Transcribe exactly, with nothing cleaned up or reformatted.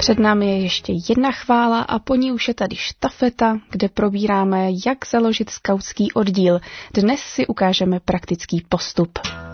Před námi je ještě jedna chvála a po ní už je tady štafeta, kde probíráme, jak založit skautský oddíl. Dnes si ukážeme praktický postup.